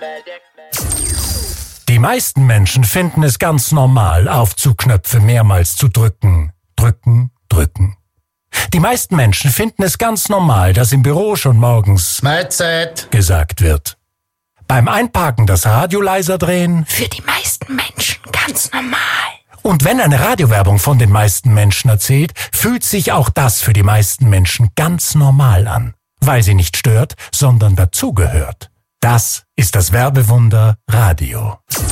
Die meisten Menschen finden es ganz normal, Aufzugknöpfe mehrmals zu drücken. Drücken, drücken. Die meisten Menschen finden es ganz normal, dass im Büro schon morgens Mahlzeit gesagt wird. Beim Einparken das Radio leiser drehen. Für die meisten Menschen ganz normal. Und wenn eine Radiowerbung von den meisten Menschen erzählt, fühlt sich auch das für die meisten Menschen ganz normal an. Weil sie nicht stört, sondern dazugehört. Das ist das Werbewunder Radio.